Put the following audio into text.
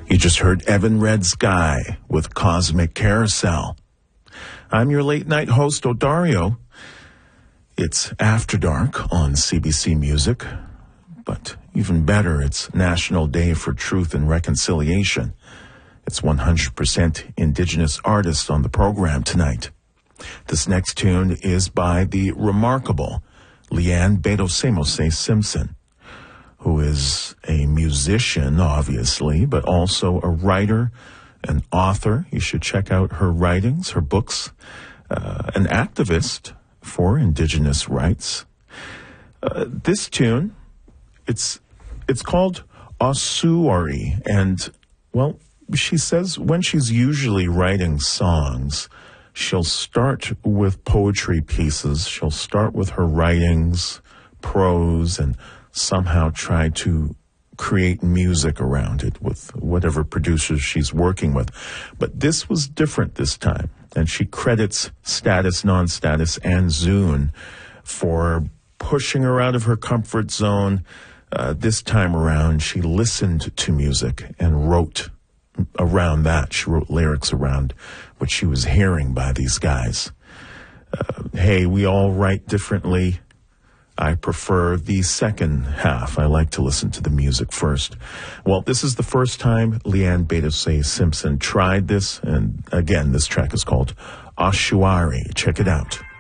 You just heard Evan Red Sky with Cosmic Carousel. I'm your late night host, Odario. It's After Dark on CBC Music, but even better, it's National Day for Truth and Reconciliation. It's 100% Indigenous artists on the program tonight. This next tune is by the remarkable Leanne Bedosemos Simpson, who is a musician, obviously, but also a writer, an author. You should check out her writings, her books, an activist for Indigenous rights. This tune, it's called Osuari, and, well, she says when she's usually writing songs, she'll start with poetry pieces. She'll start with her writings, prose, and somehow try to create music around it with whatever producers she's working with. But this was different this time, and she credits Status, Non-Status, and Zune for pushing her out of her comfort zone. This time around, she listened to music and wrote around that. She wrote lyrics around what she was hearing by these guys. Hey, we all write differently. I prefer the second half. I like to listen to the music first. Well, this is the first time Leanne Bedosemos Simpson tried this, and again, this track is called Oshuari. Check it out.